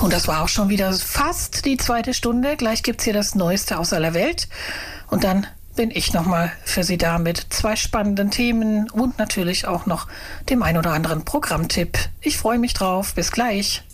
Und das war auch schon wieder fast die zweite Stunde. Gleich gibt's hier das Neueste aus aller Welt. Und dann bin ich nochmal für Sie da mit 2 spannenden Themen und natürlich auch noch dem ein oder anderen Programmtipp. Ich freue mich drauf. Bis gleich.